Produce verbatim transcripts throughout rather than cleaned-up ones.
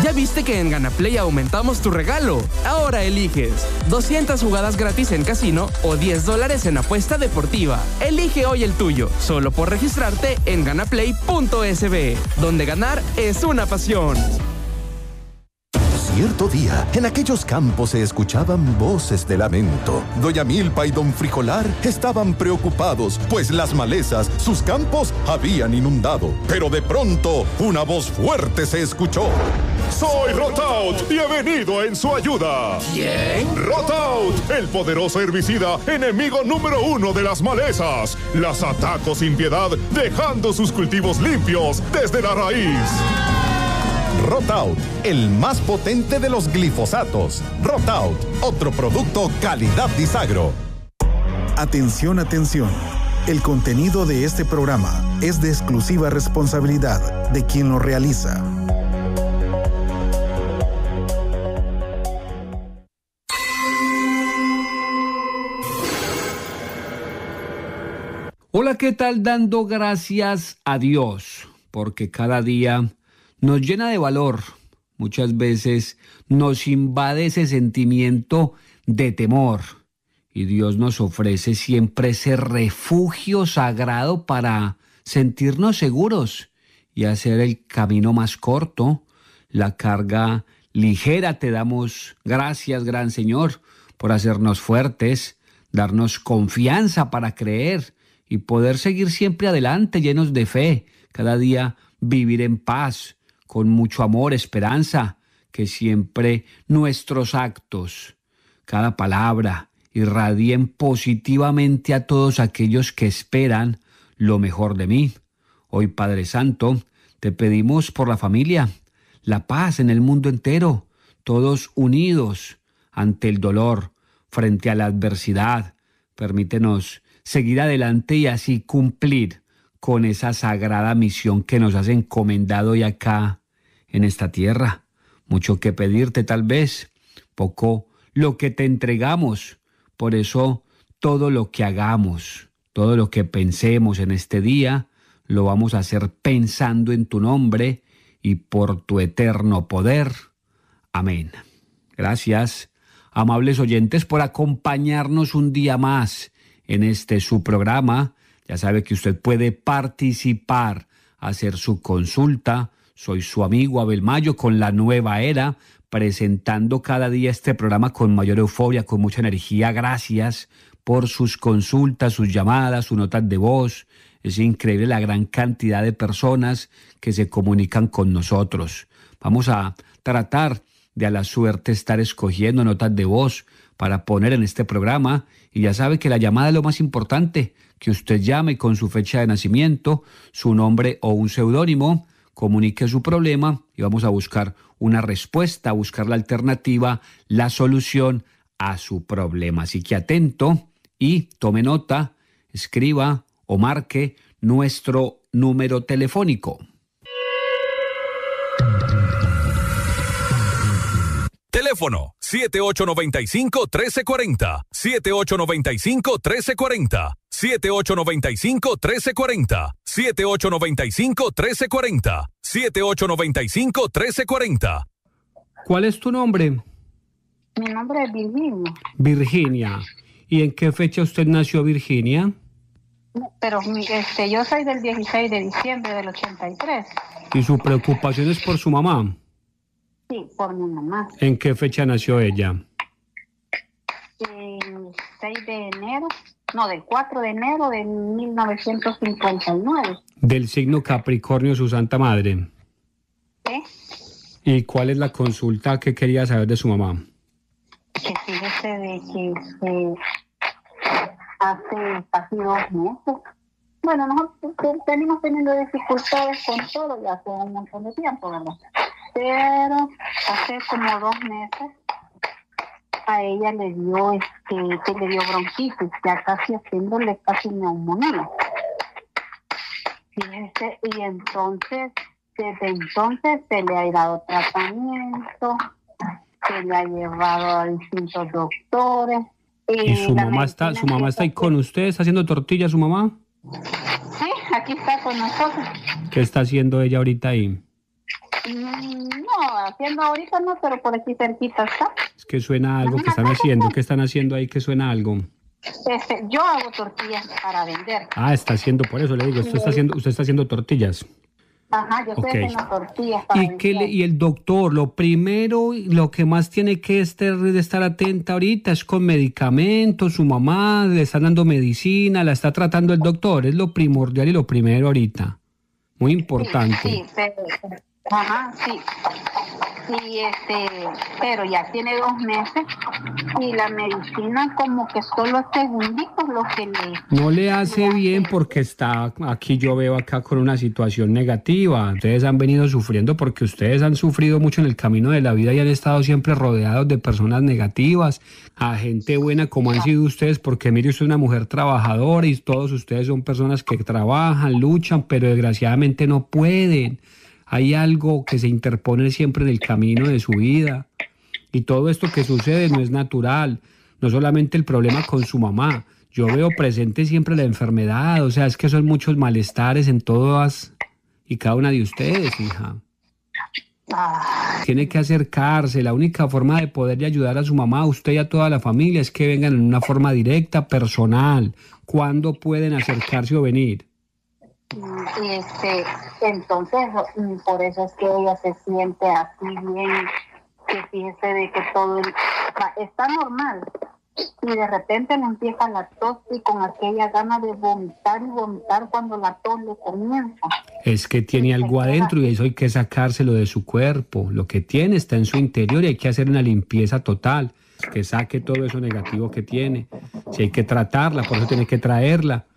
¿Ya viste que en GanaPlay aumentamos tu regalo? Ahora eliges doscientas jugadas gratis en casino o diez dólares en apuesta deportiva. Elige hoy el tuyo, solo por registrarte en ganaplay punto es be, donde ganar es una pasión. Cierto día, en aquellos campos se escuchaban voces de lamento. Doña Milpa y don Frijolar estaban preocupados, pues las malezas sus campos habían inundado. Pero de pronto, una voz fuerte se escuchó. ¡Soy Rotaut y he venido en su ayuda! ¿Quién? ¡Rotaut! El poderoso herbicida, enemigo número uno de las malezas. Las ataco sin piedad, dejando sus cultivos limpios desde la raíz. Rotaut, el más potente de los glifosatos. Rotaut, otro producto calidad Disagro. Atención, atención. El contenido de este programa es de exclusiva responsabilidad de quien lo realiza. Hola, ¿qué tal? Dando gracias a Dios, porque cada día nos llena de valor. Muchas veces nos invade ese sentimiento de temor. Y Dios nos ofrece siempre ese refugio sagrado para sentirnos seguros y hacer el camino más corto, la carga ligera. Te damos gracias, gran Señor, por hacernos fuertes, darnos confianza para creer y poder seguir siempre adelante, llenos de fe, cada día vivir en paz, con mucho amor, esperanza, que siempre nuestros actos, cada palabra, irradien positivamente a todos aquellos que esperan lo mejor de mí. Hoy, Padre Santo, te pedimos por la familia, la paz en el mundo entero, todos unidos ante el dolor, frente a la adversidad. Permítenos seguir adelante y así cumplir con esa sagrada misión que nos has encomendado hoy acá en esta tierra. Mucho que pedirte tal vez, poco lo que te entregamos. Por eso todo lo que hagamos, todo lo que pensemos en este día, lo vamos a hacer pensando en tu nombre y por tu eterno poder. Amén. Gracias, amables oyentes, por acompañarnos un día más en este su programa. Ya sabe que usted puede participar, hacer su consulta. Soy su amigo Abel Mayo con La Nueva Era, presentando cada día este programa con mayor euforia, con mucha energía. Gracias por sus consultas, sus llamadas, sus notas de voz. Es increíble la gran cantidad de personas que se comunican con nosotros. Vamos a tratar de a la suerte estar escogiendo notas de voz para poner en este programa. Y ya sabe que la llamada es lo más importante, que usted llame con su fecha de nacimiento, su nombre o un seudónimo, comunique su problema y vamos a buscar una respuesta, a buscar la alternativa, la solución a su problema. Así que atento y tome nota, escriba o marque nuestro número telefónico. Teléfono siete ocho nueve cinco, uno tres cuatro cero, siete ocho nueve cinco, uno tres cuatro cero, siete ocho nueve cinco, uno tres cuatro cero, siete ocho nueve cinco, uno tres cuatro cero, siete ocho nueve cinco, uno tres cuatro cero. ¿Cuál es tu nombre? Mi nombre es Virginia. Virginia. ¿Y en qué fecha usted nació, Virginia? Pero este, yo soy del dieciséis de diciembre del ochenta y tres. ¿Y su preocupación es por su mamá? Sí, por mi mamá. ¿En qué fecha nació ella? El seis de enero, no, del cuatro de enero de mil novecientos cincuenta y nueve. Del signo Capricornio, su santa madre. ¿Sí? ¿Y cuál es la consulta que quería saber de su mamá? Que fíjese de que eh, hace casi dos meses. Bueno, nosotros venimos teniendo dificultades con todo ya hace un montón de tiempo, ¿verdad? Pero hace como dos meses a ella le dio este que le dio bronquitis, ya casi haciéndole casi neumonía. Fíjese, y entonces, desde entonces se le ha dado tratamiento, se le ha llevado a distintos doctores. ¿Y, ¿Y su mamá está, su mamá está ahí con usted, está haciendo tortillas su mamá? Sí, aquí está con nosotros. ¿Qué está haciendo ella ahorita ahí? No, haciendo ahorita no, pero por aquí cerquita está. Es que suena algo que están haciendo. ¿Qué están haciendo ahí que suena algo? Este, yo hago tortillas para vender. Ah, está haciendo, por eso le digo, usted está haciendo, usted está haciendo tortillas. Ajá, yo estoy Okay. haciendo tortillas para ¿Y, qué vender. le, y el doctor, lo primero, lo que más tiene que estar, de estar atenta ahorita es con medicamentos, su mamá, le están dando medicina, la está tratando el doctor, es lo primordial y lo primero ahorita. Muy importante. Sí, sí, pero, ajá, sí. Sí, este, pero ya tiene dos meses y la medicina como que solo segunditos lo que le... No le hace bien porque está, aquí yo veo acá con una situación negativa. Ustedes han venido sufriendo porque ustedes han sufrido mucho en el camino de la vida y han estado siempre rodeados de personas negativas, a gente buena como han sido ustedes, porque mire, usted es una mujer trabajadora y todos ustedes son personas que trabajan, luchan, pero desgraciadamente no pueden. Hay algo que se interpone siempre en el camino de su vida y todo esto que sucede no es natural, no solamente el problema con su mamá, yo veo presente siempre la enfermedad, o sea, es que son muchos malestares en todas y cada una de ustedes, hija. Tiene que acercarse, la única forma de poderle ayudar a su mamá, a usted y a toda la familia es que vengan en una forma directa, personal. ¿Cuándo pueden acercarse o venir? Este, entonces, por eso es que ella se siente así bien, que fíjese de que todo el, está normal y de repente le empieza la tos y con aquella gana de vomitar y vomitar cuando la tos le comienza. Es que tiene algo adentro y eso hay que sacárselo de su cuerpo. Lo que tiene está en su interior y hay que hacer una limpieza total, que saque todo eso negativo que tiene. Si hay que tratarla, por eso tiene que traerla.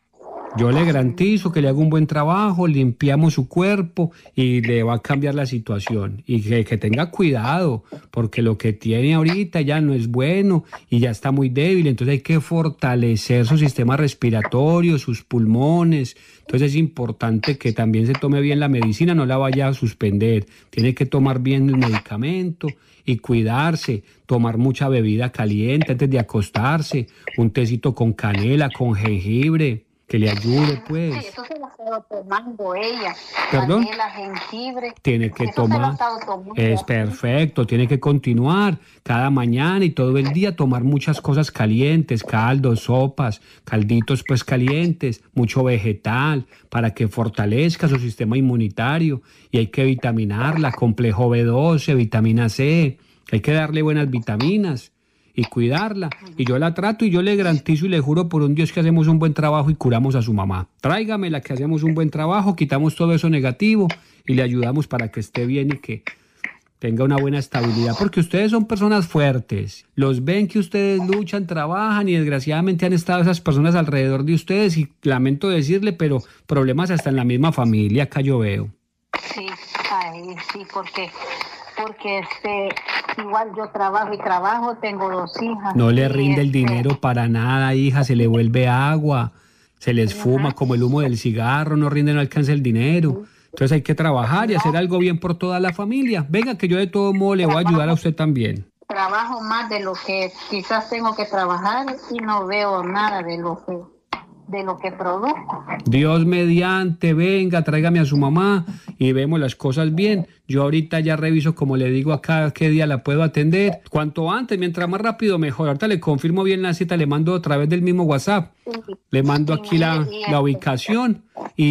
Yo le garantizo que le hago un buen trabajo, limpiamos su cuerpo y le va a cambiar la situación. Y que, que tenga cuidado, porque lo que tiene ahorita ya no es bueno y ya está muy débil. Entonces hay que fortalecer su sistema respiratorio, sus pulmones. Entonces es importante que también se tome bien la medicina, no la vaya a suspender. Tiene que tomar bien el medicamento y cuidarse, tomar mucha bebida caliente antes de acostarse, un tecito con canela, con jengibre. Que le ayude, pues. Sí, eso se lo ha estado tomando ella. ¿Perdón? Canela, jengibre. Tiene que eso tomar. Se lo ha estado tomando. Es perfecto, tiene que continuar cada mañana y todo el día tomar muchas cosas calientes, caldos, sopas, calditos pues calientes, mucho vegetal para que fortalezca su sistema inmunitario y hay que vitaminarla, complejo B doce, vitamina C, hay que darle buenas vitaminas y cuidarla, y yo la trato y yo le garantizo y le juro por un Dios que hacemos un buen trabajo y curamos a su mamá. Tráigamela que hacemos un buen trabajo, quitamos todo eso negativo y le ayudamos para que esté bien y que tenga una buena estabilidad, porque ustedes son personas fuertes, los ven que ustedes luchan, trabajan y desgraciadamente han estado esas personas alrededor de ustedes y lamento decirle, pero problemas hasta en la misma familia acá yo veo. Sí, ay, sí, porque... porque este igual yo trabajo y trabajo, tengo dos hijas. No le rinde el este, dinero para nada, hija, se le vuelve agua, se les fuma como el humo del cigarro, no rinde, no alcanza el dinero. Entonces hay que trabajar y hacer algo bien por toda la familia. Venga, que yo de todo modo le voy a ayudar a usted también. Trabajo más de lo que quizás tengo que trabajar y no veo nada de lo que de lo que produzco. Dios mediante, venga, tráigame a su mamá y vemos las cosas bien. Yo ahorita ya reviso, como le digo acá, qué día la puedo atender. Cuanto antes, mientras más rápido, mejor. Ahorita le confirmo bien la cita, le mando a través del mismo WhatsApp. Le mando aquí la, la ubicación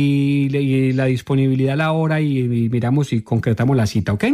y, y la disponibilidad, la hora y, y miramos y concretamos la cita, ¿ok?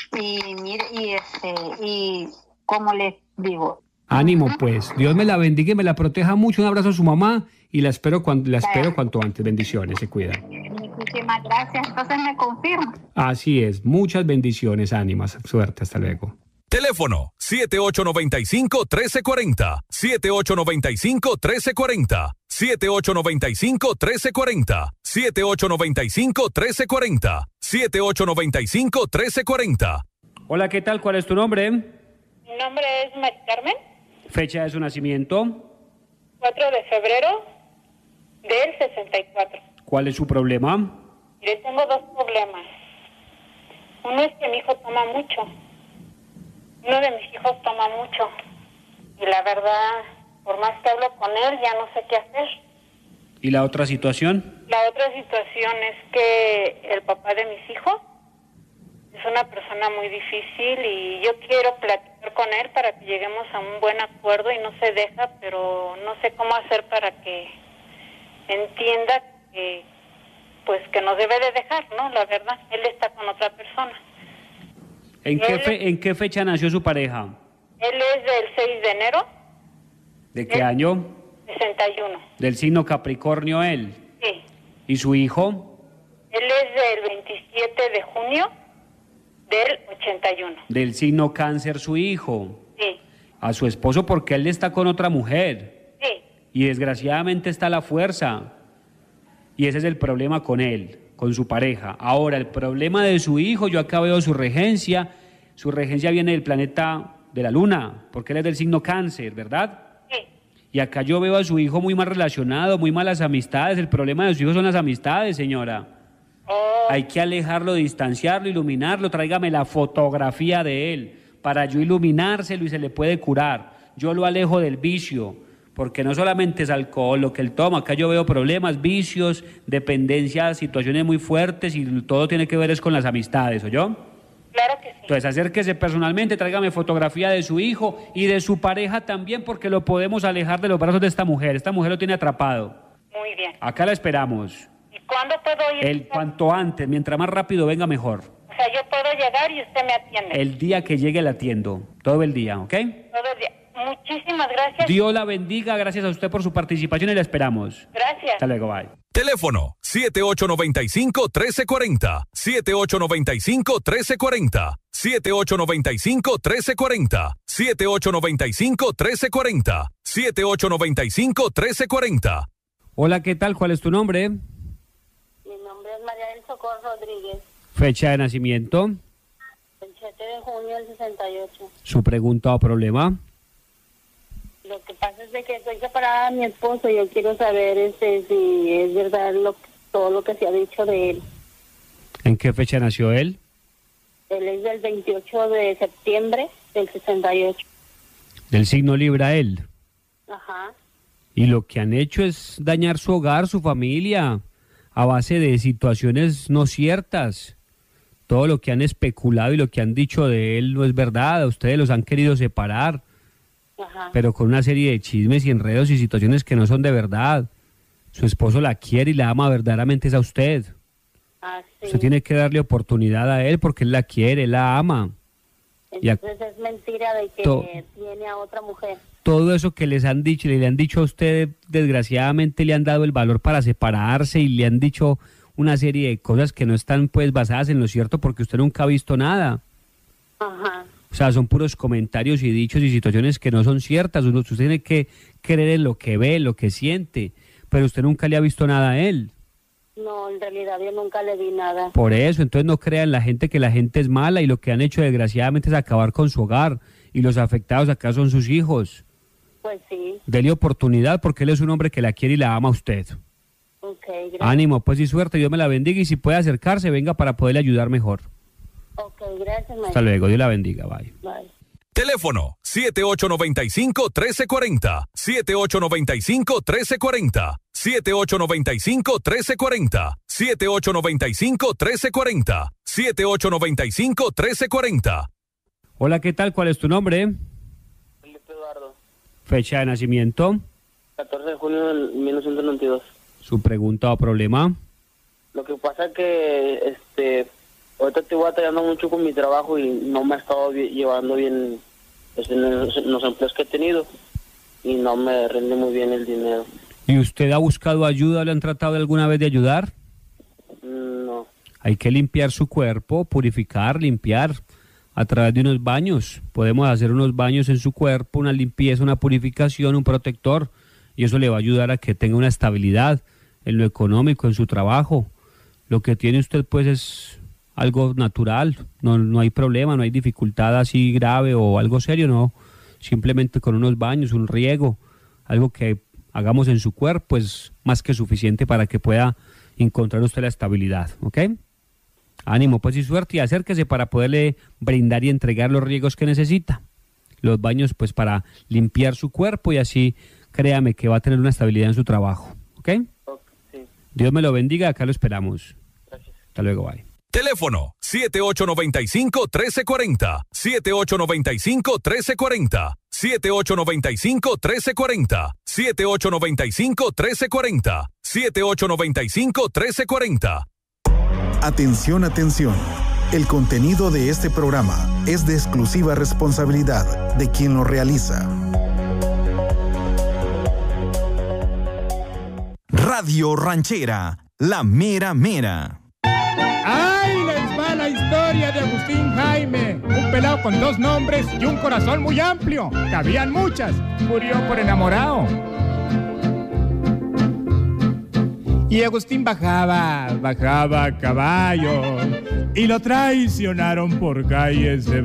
Y mire, y este, y como les digo... Ánimo, pues. Dios me la bendiga y me la proteja mucho. Un abrazo a su mamá y la espero cuando, la espero cuanto antes. Bendiciones, se cuida. Muchísimas gracias. Entonces me confirma. Así es. Muchas bendiciones, ánimas. Suerte, hasta luego. Teléfono siete ocho nueve cinco, uno tres cuatro cero, siete ocho nueve cinco, uno tres cuatro cero, siete ocho nueve cinco, uno tres cuatro cero, siete ocho nueve cinco, uno tres cuatro cero, siete ocho nueve cinco, uno tres cuatro cero. Hola, ¿qué tal? ¿Cuál es tu nombre? Mi nombre es Mari Carmen. Fecha de su nacimiento. cuatro de febrero del sesenta y cuatro. ¿Cuál es su problema? Mire, tengo dos problemas. Uno es que mi hijo toma mucho. Uno de mis hijos toma mucho. Y la verdad, por más que hablo con él, ya no sé qué hacer. ¿Y la otra situación? La otra situación es que el papá de mis hijos una persona muy difícil y yo quiero platicar con él para que lleguemos a un buen acuerdo y no se deja, pero no sé cómo hacer para que entienda que pues que nos debe de dejar, ¿no? La verdad, él está con otra persona. ¿En qué, Él- fe- ¿En qué fecha nació su pareja? Él es del seis de enero, ¿De qué ¿Eh? año? sesenta y uno. Del signo Capricornio él. Sí. ¿Y su hijo? Él es del veintisiete de junio del ochenta y uno. Del signo Cáncer su hijo. Sí, A su esposo porque él está con otra mujer. sí. Y desgraciadamente está la fuerza. Y ese es el problema con él, con su pareja. Ahora, el problema de su hijo, yo acá veo su regencia. Su regencia viene del planeta de la luna, porque él es del signo Cáncer, ¿verdad? Sí. Y acá yo veo a su hijo muy mal relacionado, muy malas amistades. El problema de su hijo son las amistades, señora. Oh, Hay que alejarlo, distanciarlo, iluminarlo. Tráigame la fotografía de él para yo iluminárselo y se le puede curar. Yo lo alejo del vicio, porque no solamente es alcohol lo que él toma. Acá yo veo problemas, vicios, dependencias, situaciones muy fuertes y todo tiene que ver es con las amistades, ¿oyó? claro que sí. Entonces acérquese personalmente, tráigame fotografía de su hijo y de su pareja también, porque lo podemos alejar de los brazos de esta mujer. Esta mujer lo tiene atrapado. Muy bien. Acá la esperamos. ¿Y cuándo puedo ir? El cuanto antes, mientras más rápido venga mejor. O sea, yo puedo llegar y usted me atiende. El día que llegue la atiendo, todo el día, ¿ok? Todo el día. Muchísimas gracias. Dios la bendiga, gracias a usted por su participación y la esperamos. Gracias. Hasta luego, bye. Teléfono siete ocho nueve cinco, uno tres cuatro cero, siete ocho nueve cinco, uno tres cuatro cero, siete ocho nueve cinco, uno tres cuatro cero, siete ocho nueve cinco, uno tres cuatro cero, siete ocho nueve cinco, uno tres cuatro cero. Hola, ¿qué tal? ¿Cuál es tu nombre? Mi nombre es María del Socorro Rodríguez, Fecha de nacimiento, el siete de junio del sesenta y ocho. su pregunta o problema. Lo que pasa es de que estoy separada de mi esposo y yo quiero saber este si es verdad lo, todo lo que se ha dicho de él. ¿En qué fecha nació él? Él es del veintiocho de septiembre del sesenta y ocho. Del signo Libra él. Ajá. Y lo que han hecho es dañar su hogar, su familia, a base de situaciones no ciertas. Todo lo que han especulado y lo que han dicho de él no es verdad. A ustedes los han querido separar, Ajá. pero con una serie de chismes y enredos y situaciones que no son de verdad. Su esposo la quiere y la ama verdaderamente es a usted. Ah, sí. Usted tiene que darle oportunidad a él porque él la quiere, él la ama. y a- Entonces es mentira de que To- tiene a otra mujer. Todo eso que les han dicho y le han dicho a usted, desgraciadamente le han dado el valor para separarse y le han dicho una serie de cosas que no están pues basadas en lo cierto porque usted nunca ha visto nada. Ajá. O sea, son puros comentarios y dichos y situaciones que no son ciertas. Uno, usted tiene que creer en lo que ve, lo que siente, pero usted nunca le ha visto nada a él. No, en realidad yo nunca le vi nada. Por eso, entonces no crean la gente que la gente es mala y lo que han hecho desgraciadamente es acabar con su hogar y los afectados acá son sus hijos. Pues sí. Dele oportunidad porque él es un hombre que la quiere y la ama a usted. Ok, gracias. Ánimo, pues y suerte, Dios me la bendiga y si puede acercarse, venga para poderle ayudar mejor. Ok, gracias, maestro. Hasta luego, Dios la bendiga, bye. Bye. Teléfono siete ocho nueve cinco, uno tres cuatro cero, siete ocho nueve cinco, uno tres cuatro cero, siete ocho nueve cinco, uno tres cuatro cero, siete ocho nueve cinco, uno tres cuatro cero, siete ocho nueve cinco, uno tres cuatro cero. Hola, ¿qué tal? ¿Cuál es tu nombre? Felipe Eduardo, Fecha de nacimiento, catorce de junio de mil novecientos noventa y dos. su pregunta o problema. Lo que pasa es que este ahorita estoy batallando mucho con mi trabajo y no me he estado vi- llevando bien pues, en, los, en los empleos que he tenido y no me rinde muy bien el dinero. ¿Y usted ha buscado ayuda? ¿Le han tratado alguna vez de ayudar? Mm, No, Hay que limpiar su cuerpo, purificar, limpiar a través de unos baños. Podemos hacer unos baños en su cuerpo, una limpieza, una purificación, un protector. Y eso le va a ayudar a que tenga una estabilidad en lo económico, en su trabajo. Lo que tiene usted pues es algo natural, no, no hay problema, no hay dificultad así grave o algo serio, no. Simplemente con unos baños, un riego, algo que hagamos en su cuerpo es más que suficiente para que pueda encontrar usted la estabilidad, ¿ok? Ánimo, pues y suerte y acérquese para poderle brindar y entregar los riegos que necesita. Los baños pues para limpiar su cuerpo y así créame que va a tener una estabilidad en su trabajo, ¿ok? ok, sí, Dios me lo bendiga, acá lo esperamos. gracias. Hasta luego, bye. Teléfono siete ocho nueve cinco, uno tres cuatro cero, siete ocho nueve cinco, uno tres cuatro cero, siete ocho nueve cinco, uno tres cuatro cero, siete ocho nueve cinco, uno tres cuatro cero, siete ocho nueve cinco, uno tres cuatro cero. Atención, atención. El contenido de este programa es de exclusiva responsabilidad de quien lo realiza. Radio Ranchera, la mera mera. ¡Ay, les va la historia de Agustín Jaime! Un pelado con dos nombres y un corazón muy amplio. Cabían muchas. Murió por enamorado. Y Agustín bajaba, bajaba a caballo y lo traicionaron por calles de